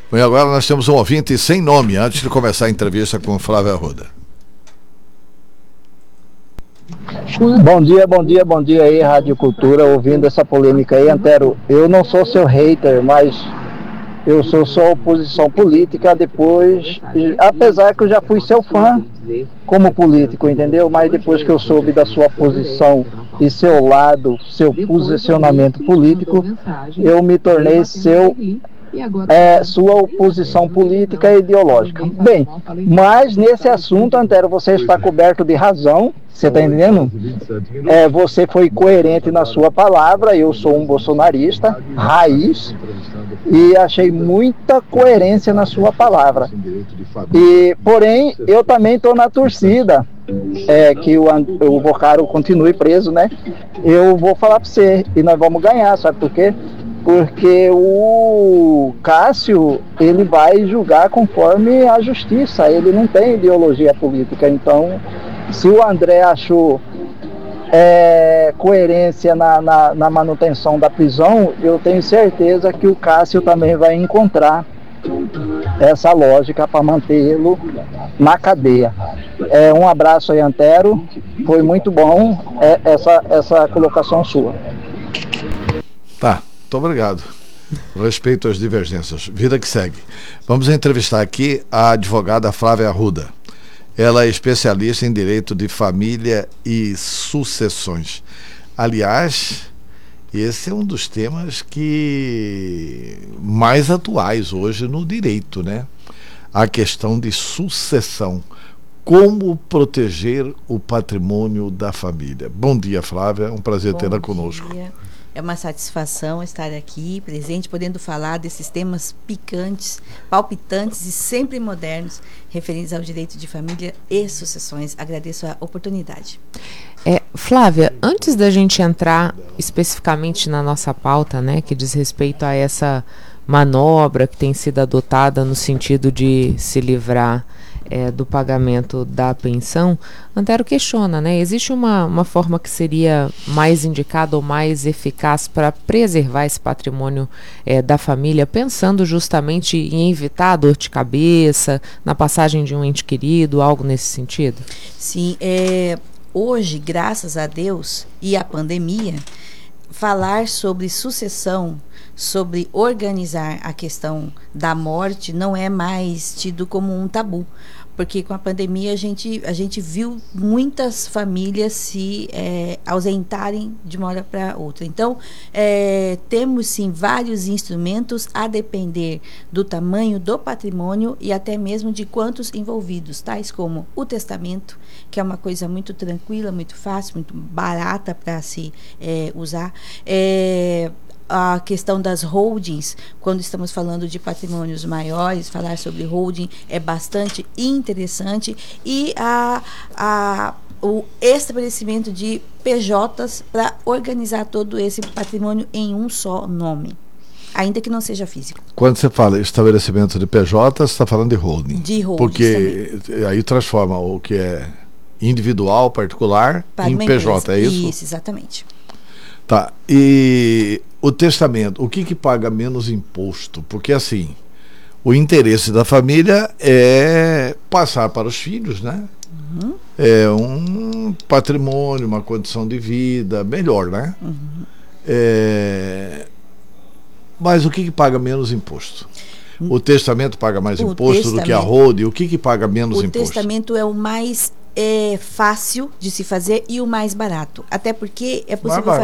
Bem, agora nós temos um ouvinte sem nome, antes de começar a entrevista com Flávia Arruda. Bom dia aí, Rádio Cultura, ouvindo essa polêmica aí, Antero. Eu não sou seu hater, mas eu sou sua oposição política depois, apesar que eu já fui seu fã como político, entendeu? Mas depois que eu soube da sua posição e seu lado, seu posicionamento político, eu me tornei sua oposição política e ideológica. Bem, mas nesse assunto, Antero, você está coberto de razão, você está entendendo? Você foi coerente na sua palavra, eu sou um bolsonarista, raiz, e achei muita coerência na sua palavra. Porém, eu também estou na torcida, que o Vocaro continue preso, né? Eu vou falar para você, e nós vamos ganhar, sabe por quê? Porque o Cássio, ele vai julgar conforme a justiça, ele não tem ideologia política. Então, se o André achou coerência na manutenção da prisão, eu tenho certeza que o Cássio também vai encontrar essa lógica para mantê-lo na cadeia. Um abraço aí, Antero, foi muito bom essa colocação sua. Tá. Muito obrigado. Respeito às divergências. Vida que segue. Vamos entrevistar aqui a advogada Flávia Arruda. Ela é especialista em direito de família e sucessões. Aliás, esse é um dos temas que mais atuais hoje no direito, né? A questão de sucessão. Como proteger o patrimônio da família. Bom dia, Flávia. Um prazer tê-la conosco. Dia. É uma satisfação estar aqui, presente, podendo falar desses temas picantes, palpitantes e sempre modernos, referentes ao direito de família e sucessões. Agradeço a oportunidade. Flávia, antes da gente entrar especificamente na nossa pauta, né, que diz respeito a essa manobra que tem sido adotada no sentido de se livrar do pagamento da pensão, Antero questiona, né? Existe uma forma que seria mais indicada ou mais eficaz para preservar esse patrimônio da família, pensando justamente em evitar a dor de cabeça, na passagem de um ente querido, algo nesse sentido? Sim, hoje, graças a Deus e à pandemia, falar sobre sucessão, sobre organizar a questão da morte não é mais tido como um tabu, porque com a pandemia a gente viu muitas famílias se ausentarem de uma hora para outra. Então, temos sim vários instrumentos a depender do tamanho do patrimônio e até mesmo de quantos envolvidos, tais como o testamento, que é uma coisa muito tranquila, muito fácil, muito barata para se usar. A questão das holdings, quando estamos falando de patrimônios maiores, falar sobre holding é bastante interessante, e o estabelecimento de PJs para organizar todo esse patrimônio em um só nome, ainda que não seja físico. Quando você fala estabelecimento de PJ, você está falando de holding. De holding. Porque também. Aí transforma o que é individual, particular, para em PJ, empresa. É isso? Isso, exatamente. Tá, e o testamento, o que paga menos imposto? Porque assim, o interesse da família é passar para os filhos, né? Uhum. É um patrimônio, uma condição de vida melhor, né? Uhum. Mas o que paga menos imposto? O testamento paga mais imposto do que a holding? O que paga menos imposto? O testamento é o mais fácil de se fazer e o mais barato. Até porque é possível